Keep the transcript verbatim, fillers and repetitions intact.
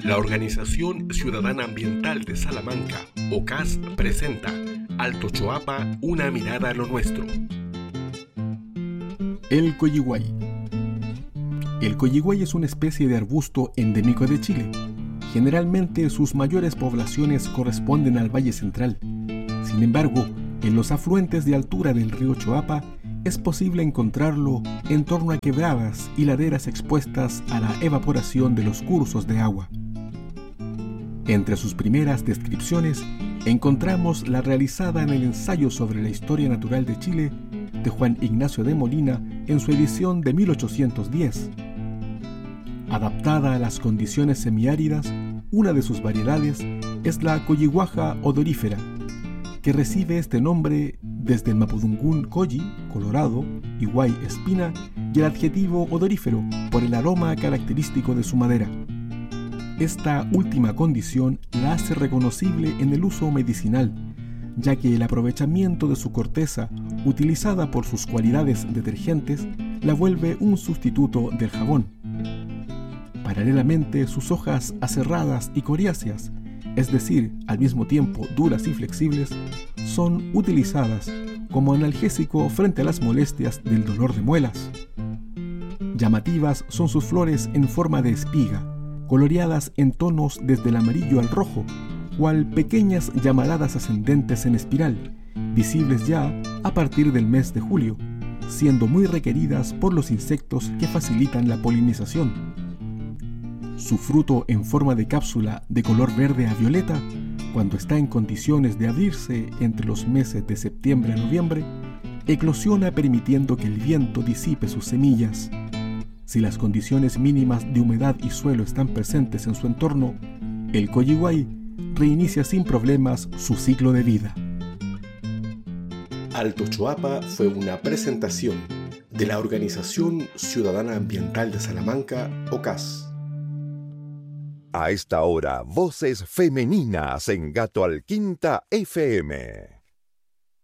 La Organización Ciudadana Ambiental de Salamanca, O C A S, presenta Alto Choapa, una mirada a lo nuestro. El coyiguay. El coyiguay es una especie de arbusto endémico de Chile. Generalmente sus mayores poblaciones corresponden al Valle Central. Sin embargo, en los afluentes de altura del río Choapa es posible encontrarlo en torno a quebradas y laderas expuestas a la evaporación de los cursos de agua. Entre sus primeras descripciones encontramos la realizada en el Ensayo sobre la Historia Natural de Chile de Juan Ignacio de Molina en su edición de mil ochocientos diez. Adaptada a las condiciones semiáridas, una de sus variedades es la coyiguaja odorífera, que recibe este nombre desde el mapudungún coyi, colorado, y guay, espina, y el adjetivo odorífero por el aroma característico de su madera. Esta última condición la hace reconocible en el uso medicinal, ya que el aprovechamiento de su corteza, utilizada por sus cualidades detergentes, la vuelve un sustituto del jabón. Paralelamente, sus hojas aserradas y coriáceas, es decir, al mismo tiempo duras y flexibles, son utilizadas como analgésico frente a las molestias del dolor de muelas. Llamativas son sus flores en forma de espiga, coloreadas en tonos desde el amarillo al rojo, cual pequeñas llamaradas ascendentes en espiral, visibles ya a partir del mes de julio, siendo muy requeridas por los insectos que facilitan la polinización. Su fruto en forma de cápsula de color verde a violeta, cuando está en condiciones de abrirse entre los meses de septiembre a noviembre, eclosiona permitiendo que el viento disipe sus semillas. Si las condiciones mínimas de humedad y suelo están presentes en su entorno, el coyiguay reinicia sin problemas su ciclo de vida. Alto Choapa fue una presentación de la Organización Ciudadana Ambiental de Salamanca, O C A S. A esta hora, voces femeninas en Gato Alquinta F M.